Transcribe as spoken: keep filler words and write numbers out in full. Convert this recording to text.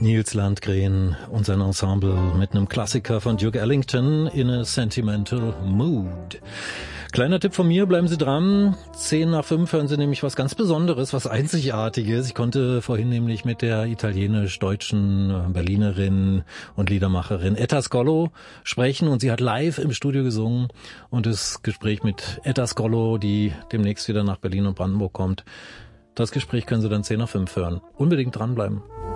Nils Landgren und sein Ensemble mit einem Klassiker von Duke Ellington, In a Sentimental Mood. Kleiner Tipp von mir, bleiben Sie dran. Zehn nach fünf hören Sie nämlich was ganz Besonderes, was Einzigartiges. Ich konnte vorhin nämlich mit der italienisch-deutschen Berlinerin und Liedermacherin Etta Scolo sprechen und sie hat live im Studio gesungen. Und das Gespräch mit Etta Scolo, die demnächst wieder nach Berlin und Brandenburg kommt, das Gespräch können Sie dann zehn nach fünf hören. Unbedingt dranbleiben.